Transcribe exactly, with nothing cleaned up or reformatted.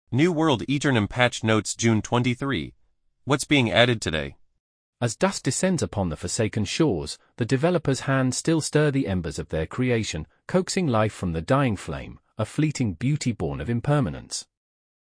New World Eternum Patch Notes June twenty-third. What's being added today? As dusk descends upon the forsaken shores, the developers' hands still stir the embers of their creation, coaxing life from the dying flame, a fleeting beauty born of impermanence.